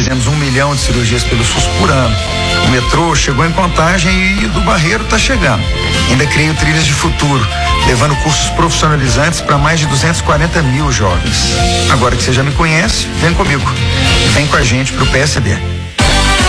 fazemos 1 milhão de cirurgias pelo SUS por ano. O metrô chegou em Contagem e do Barreiro está chegando. Ainda criei o Trilhas de Futuro, levando cursos profissionalizantes para mais de 240 mil jovens. Agora que você já me conhece, vem comigo. Vem com a gente pro PSD.